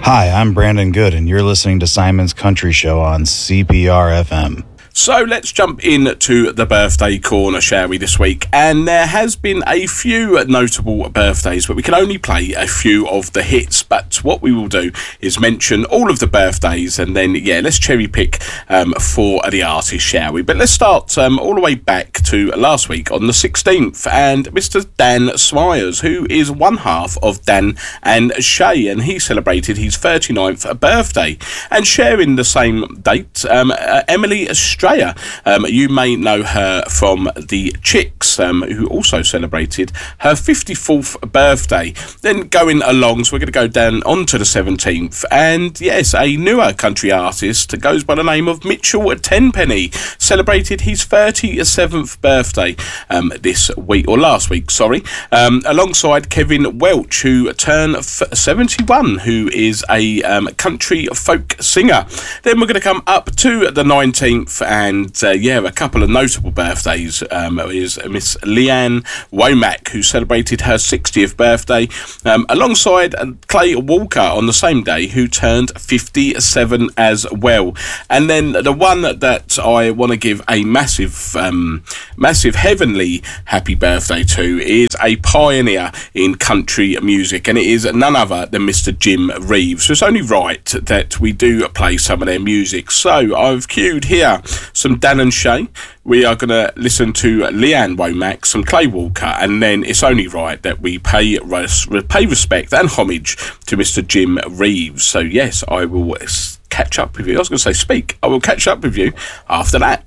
Hi, I'm Brandon Good, and you're listening to Simon's Country Show on CPR FM. So let's jump into the birthday corner, shall we, this week? And there has been a few notable birthdays, but we can only play a few of the hits. But what we will do is mention all of the birthdays, and then, let's cherry pick for the artist, shall we? But let's start all the way back to last week on the 16th, and Mr. Dan Swires, who is one half of Dan and Shay, and he celebrated his 39th birthday. And sharing the same date, Emily Australia. You may know her from the Chicks, who also celebrated her 54th birthday. Then going along, so we're going to go down onto the 17th, and yes, a newer country artist goes by the name of Mitchell Tenpenny, celebrated his 37th birthday this week, or last week, sorry, alongside Kevin Welch, who turned 71, who is a country folk singer. Then we're going to come up to the 19th, and a couple of notable birthdays is Miss Leanne Womack, who celebrated her 60th birthday, alongside Clay Walker on the same day, who turned 57 as well. And then the one that I want to give a massive heavenly happy birthday to is a pioneer in country music, and it is none other than Mr. Jim Reeves. So it's only right that we do play some of their music. So I've queued here some Dan and Shay. We are going to listen to Leanne Womack, some Clay Walker, and then it's only right that we pay respect and homage to Mr. Jim Reeves. So yes, I will catch up with you. I was going to say speak. I will catch up with you after that.